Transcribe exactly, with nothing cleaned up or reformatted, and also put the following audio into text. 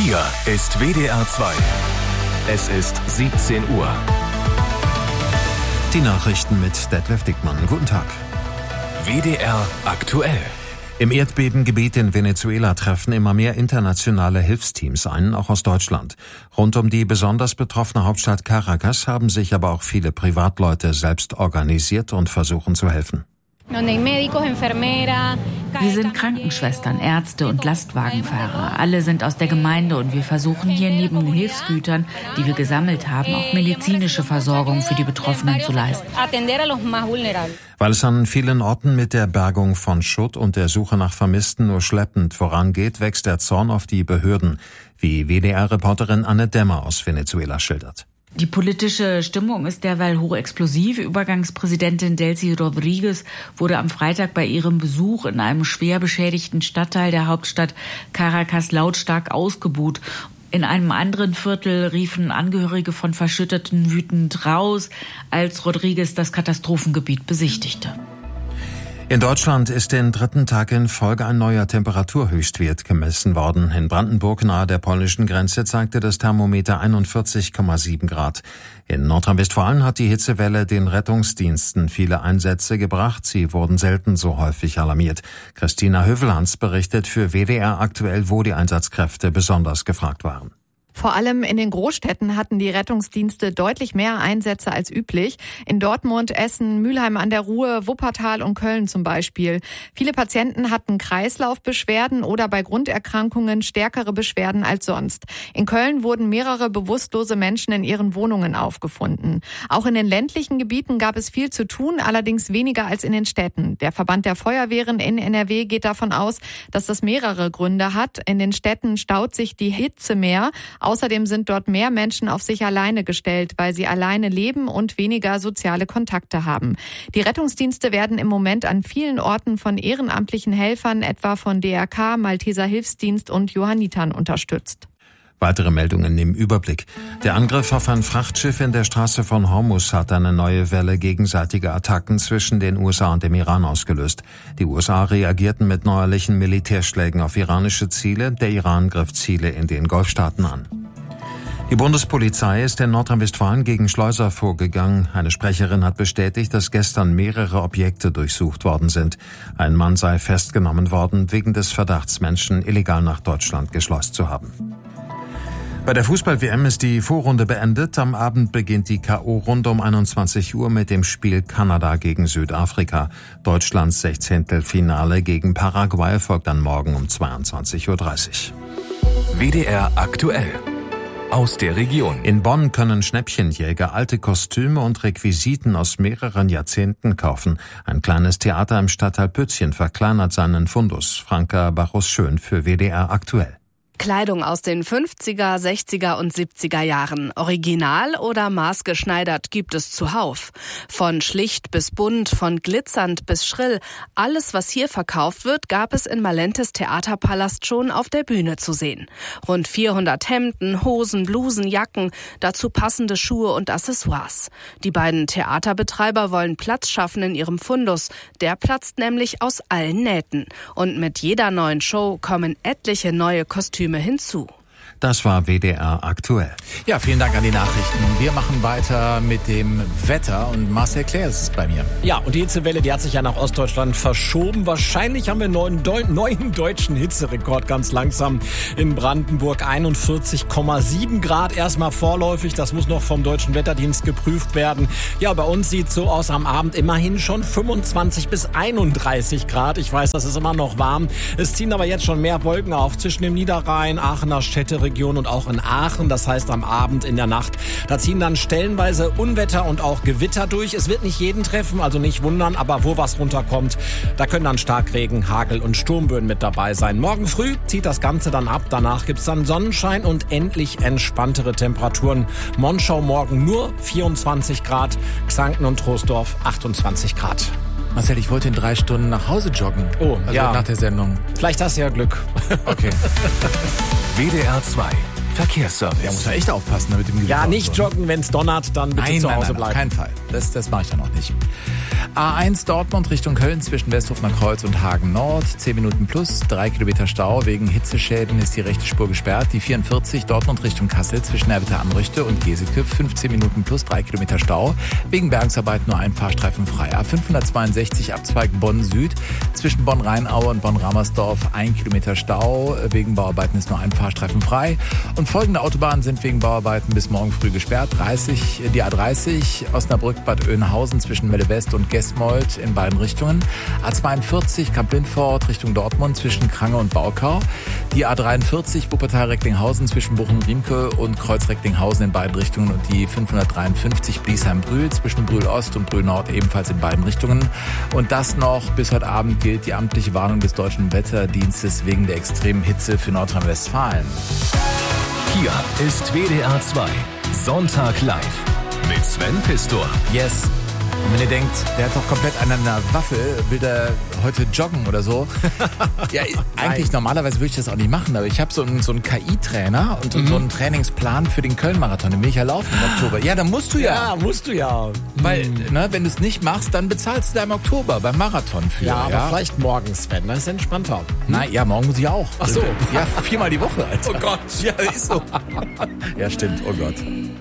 Hier ist W D R zwei. Es ist siebzehn Uhr. Die Nachrichten mit Detlef Dickmann. Guten Tag. W D R aktuell. Im Erdbebengebiet in Venezuela treffen immer mehr internationale Hilfsteams ein, auch aus Deutschland. Rund um die besonders betroffene Hauptstadt Caracas haben sich aber auch viele Privatleute selbst organisiert und versuchen zu helfen. Wir sind Krankenschwestern, Ärzte und Lastwagenfahrer. Alle sind aus der Gemeinde und wir versuchen hier neben Hilfsgütern, die wir gesammelt haben, auch medizinische Versorgung für die Betroffenen zu leisten. Weil es an vielen Orten mit der Bergung von Schutt und der Suche nach Vermissten nur schleppend vorangeht, wächst der Zorn auf die Behörden, wie W D R-Reporterin Anne Dämmer aus Venezuela schildert. Die politische Stimmung ist derweil hochexplosiv. Übergangspräsidentin Delcy Rodriguez wurde am Freitag bei ihrem Besuch in einem schwer beschädigten Stadtteil der Hauptstadt Caracas lautstark ausgebuht. In einem anderen Viertel riefen Angehörige von Verschütteten wütend raus, als Rodriguez das Katastrophengebiet besichtigte. In Deutschland ist den dritten Tag in Folge ein neuer Temperaturhöchstwert gemessen worden. In Brandenburg nahe der polnischen Grenze zeigte das Thermometer einundvierzig Komma sieben Grad. In Nordrhein-Westfalen hat die Hitzewelle den Rettungsdiensten viele Einsätze gebracht. Sie wurden selten so häufig alarmiert. Christina Hövelhans berichtet für W D R aktuell, wo die Einsatzkräfte besonders gefragt waren. Vor allem in den Großstädten hatten die Rettungsdienste deutlich mehr Einsätze als üblich. In Dortmund, Essen, Mülheim an der Ruhr, Wuppertal und Köln zum Beispiel. Viele Patienten hatten Kreislaufbeschwerden oder bei Grunderkrankungen stärkere Beschwerden als sonst. In Köln wurden mehrere bewusstlose Menschen in ihren Wohnungen aufgefunden. Auch in den ländlichen Gebieten gab es viel zu tun, allerdings weniger als in den Städten. Der Verband der Feuerwehren in N R W geht davon aus, dass das mehrere Gründe hat. In den Städten staut sich die Hitze mehr. Außerdem sind dort mehr Menschen auf sich alleine gestellt, weil sie alleine leben und weniger soziale Kontakte haben. Die Rettungsdienste werden im Moment an vielen Orten von ehrenamtlichen Helfern, etwa von D R K, Malteser Hilfsdienst und Johannitern unterstützt. Weitere Meldungen im Überblick. Der Angriff auf ein Frachtschiff in der Straße von Hormuz hat eine neue Welle gegenseitiger Attacken zwischen den U S A und dem Iran ausgelöst. Die U S A reagierten mit neuerlichen Militärschlägen auf iranische Ziele. Der Iran griff Ziele in den Golfstaaten an. Die Bundespolizei ist in Nordrhein-Westfalen gegen Schleuser vorgegangen. Eine Sprecherin hat bestätigt, dass gestern mehrere Objekte durchsucht worden sind. Ein Mann sei festgenommen worden, wegen des Verdachts, Menschen illegal nach Deutschland geschleust zu haben. Bei der Fußball-W M ist die Vorrunde beendet. Am Abend beginnt die K O-Runde um einundzwanzig Uhr mit dem Spiel Kanada gegen Südafrika. Deutschlands Sechzehntelfinale gegen Paraguay folgt dann morgen um zweiundzwanzig Uhr dreißig. W D R aktuell. Aus der Region. In Bonn können Schnäppchenjäger alte Kostüme und Requisiten aus mehreren Jahrzehnten kaufen. Ein kleines Theater im Stadtteil Pützchen verkleinert seinen Fundus. Franka Bachus-Schön für W D R aktuell. Kleidung aus den fünfziger, sechziger und siebziger Jahren. Original oder maßgeschneidert gibt es zuhauf. Von schlicht bis bunt, von glitzernd bis schrill. Alles, was hier verkauft wird, gab es in Malentes Theaterpalast schon auf der Bühne zu sehen. Rund vierhundert Hemden, Hosen, Blusen, Jacken, dazu passende Schuhe und Accessoires. Die beiden Theaterbetreiber wollen Platz schaffen in ihrem Fundus. Der platzt nämlich aus allen Nähten. Und mit jeder neuen Show kommen etliche neue Kostüme hinzu. Das war W D R aktuell. Ja, vielen Dank an die Nachrichten. Wir machen weiter mit dem Wetter und Marcel Claire ist bei mir. Ja, und die Hitzewelle, die hat sich ja nach Ostdeutschland verschoben. Wahrscheinlich haben wir einen neuen, Deu- neuen deutschen Hitzerekord ganz langsam in Brandenburg. einundvierzig Komma sieben Grad erstmal vorläufig. Das muss noch vom Deutschen Wetterdienst geprüft werden. Ja, bei uns sieht es so aus am Abend immerhin schon fünfundzwanzig bis einunddreißig Grad. Ich weiß, das ist immer noch warm. Es ziehen aber jetzt schon mehr Wolken auf zwischen dem Niederrhein, Aachener Städteregion und auch in Aachen. Das heißt am Abend, in der Nacht, da ziehen dann stellenweise Unwetter und auch Gewitter durch. Es wird nicht jeden treffen, also nicht wundern, aber wo was runterkommt, da können dann Starkregen, Hagel und Sturmböen mit dabei sein. Morgen früh zieht das Ganze dann ab. Danach gibt's dann Sonnenschein und endlich entspanntere Temperaturen. Monschau morgen nur vierundzwanzig Grad, Xanten und Troisdorf achtundzwanzig Grad. Marcel, ich wollte in drei Stunden nach Hause joggen. Oh, also ja. nach der Sendung. Vielleicht hast du ja Glück. Okay. W D R zwei. Verkehrsservice. Ja, muss man echt aufpassen, damit dem Gewitter. Ja, nicht und so. joggen, wenn es donnert, dann bitte Nein, zu nein, Hause nein, bleiben. auf keinen Fall. Das, das mache ich dann auch nicht. A eins Dortmund Richtung Köln zwischen Westhofener Kreuz und Hagen Nord. zehn Minuten plus, drei Kilometer Stau. Wegen Hitzeschäden ist die rechte Spur gesperrt. Die vierundvierzig Dortmund Richtung Kassel zwischen Erwitter Anrüchte und Geseke. fünfzehn Minuten plus, drei Kilometer Stau. Wegen Bergungsarbeit nur ein Fahrstreifen frei. A fünfhundertzweiundsechzig Abzweig Bonn Süd. Zwischen Bonn-Rheinaue und Bonn-Ramersdorf ein Kilometer Stau. Wegen Bauarbeiten ist nur ein Fahrstreifen frei. Und folgende Autobahnen sind wegen Bauarbeiten bis morgen früh gesperrt. dreißig, die A dreißig Osnabrück-Bad Oeynhausen zwischen Melle West und Gesmold in beiden Richtungen. A zweiundvierzig Kamp-Lindfort Richtung Dortmund zwischen Krange und Baukau. Die A dreiundvierzig Wuppertal-Recklinghausen zwischen Bochum-Riemke und Kreuz-Recklinghausen in beiden Richtungen. Und die fünfhundertdreiundfünfzig Bliesheim-Brühl zwischen Brühl-Ost und Brühl-Nord ebenfalls in beiden Richtungen. Und das noch bis heute Abend gilt die amtliche Warnung des Deutschen Wetterdienstes wegen der extremen Hitze für Nordrhein-Westfalen. Hier ist W D R zwei. Sonntag live. Mit Sven Pistor. Yes. Und wenn ihr denkt, der hat doch komplett an einer Waffe, will der heute joggen oder so. Ja, eigentlich normalerweise würde ich das auch nicht machen, aber ich habe so einen, so einen K I-Trainer und Mhm. so einen Trainingsplan für den Köln-Marathon. Den will ich ja laufen im Oktober. Ja, dann musst du ja. Ja, musst du ja. Weil, ne, wenn du es nicht machst, dann bezahlst du da im Oktober beim Marathon für. Ja, aber ja? vielleicht morgen, Sven. Das ist entspannter. Nein, ja, morgen muss ich auch. Ach so. Ja, viermal die Woche, Alter. Oh Gott. Ja, ist so. Ja, stimmt. Oh Gott.